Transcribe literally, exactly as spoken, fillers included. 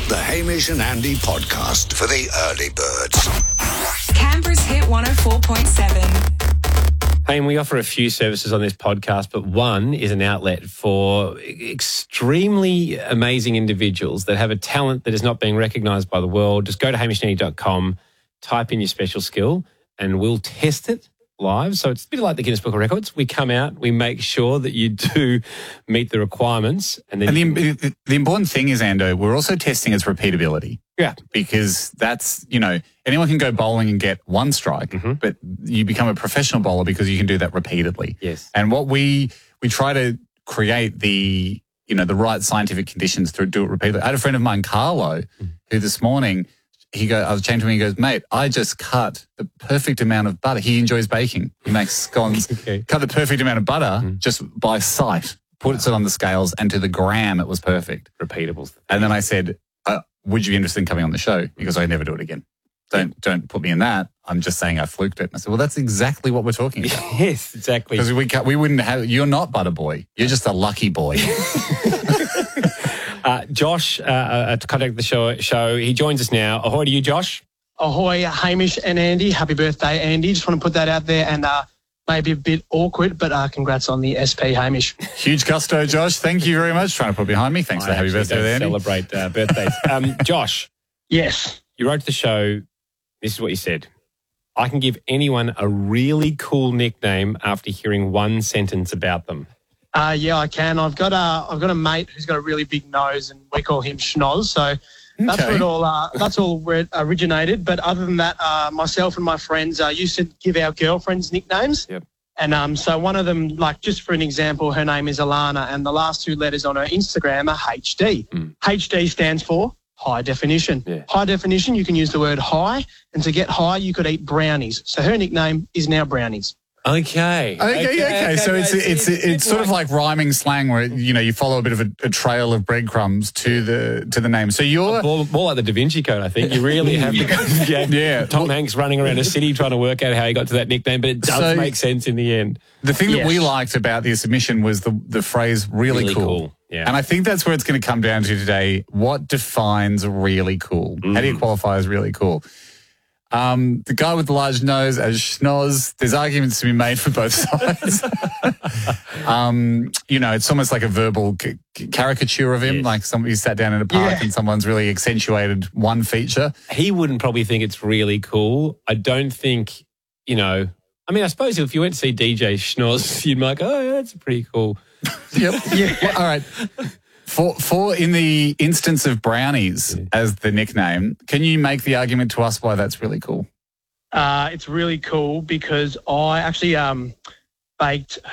The Hamish and Andy podcast for the early birds. Canberra's Hit one oh four point seven. Hey, and we offer a few services on this podcast, but one is an outlet for extremely amazing individuals that have a talent that is not being recognised by the world. Just go to hamish and andy dot com, type in your special skill, and we'll test it live. So it's a bit like the Guinness Book of Records. We come out, we make sure that you do meet the requirements. And then and the, the, the important thing is, Ando, we're also testing its repeatability. Yeah. Because that's, you know, anyone can go bowling and get one strike, mm-hmm. but you become a professional bowler because you can do that repeatedly. Yes. And what we, we try to create the, you know, the right scientific conditions to do it repeatedly. I had a friend of mine, Carlo, mm-hmm. who this morning, he go, I was chatting to him, he goes, mate, I just cut the perfect amount of butter. He enjoys baking. He makes scones. Okay. Cut the perfect amount of butter mm. just by sight. Put it on the scales, and to the gram, it was perfect. Repeatable. And then I said, uh, would you be interested in coming on the show? He goes, I'd never do it again. Don't don't put me in that. I'm just saying I fluked it. And I said, well, that's exactly what we're talking about. Yes, exactly. Because we, we wouldn't have, you're not butter boy. You're just a lucky boy. Uh, Josh, uh, uh, to contact the show, show, he joins us now. Ahoy to you, Josh. Ahoy, Hamish and Andy. Happy birthday, Andy. Just want to put that out there, and uh, maybe a bit awkward, but uh, congrats on the S P, Hamish. Huge gusto, Josh. Thank you very much. Trying to put behind me. Thanks I for the happy birthday, don't Andy. Celebrate uh, birthdays. um, Josh. Yes. You wrote to the show. This is what you said. I can give anyone a really cool nickname after hearing one sentence about them. Uh, yeah, I can. I've got a I've got a mate who's got a really big nose, and we call him Schnoz. So that's okay. where it all uh, that's all where it originated. But other than that, uh, myself and my friends uh, used to give our girlfriends nicknames. Yep. And um, so one of them, like just for an example, her name is Alana, and the last two letters on her Instagram are H D. Mm. H D stands for high definition. Yeah. High definition, you can use the word high, and to get high, you could eat brownies. So her nickname is now Brownies. Okay. Okay, okay. okay. okay. So it's it's it's, it's, it's sort of like rhyming slang where, you know, you follow a bit of a, a trail of breadcrumbs to the to the name. So you're more, more like the Da Vinci Code, I think. You really have to go. Yeah. yeah. Tom Hanks running around a city trying to work out how he got to that nickname, but it does so, make sense in the end. The thing yes. that we liked about the submission was the the phrase really, really cool. cool. Yeah. And I think that's where it's going to come down to today. What defines really cool? Mm. How do you qualify as really cool? Um, the guy with the large nose as Schnoz, there's arguments to be made for both sides. um, you know, it's almost like a verbal c- caricature of him, yes. like somebody sat down in a park yeah. and someone's really accentuated one feature. He wouldn't probably think it's really cool. I don't think, you know, I mean, I suppose if you went to see D J Schnoz, you'd be like, oh, yeah, that's pretty cool. Yep. yeah. Well, all right. For, for in the instance of Brownies yeah. as the nickname, can you make the argument to us why that's really cool? Uh, it's really cool because I actually um, baked